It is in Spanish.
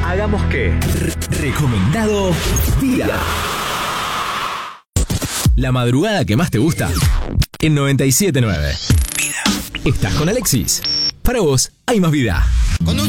Hagamos que. Recomendado Vida. La madrugada que más te gusta en 97.9. Vida. Estás con Alexis. Para vos hay más vida.